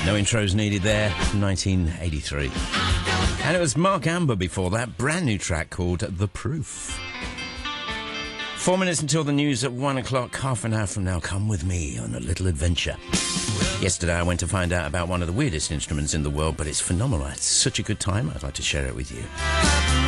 No intros needed there, 1983. And it was Mark Amber before that, brand new track called The Proof. 4 minutes until the news at 1 o'clock, half an hour from now, come with me on a little adventure. Yesterday I went to find out about one of the weirdest instruments in the world, but it's phenomenal. It's such a good time, I'd like to share it with you.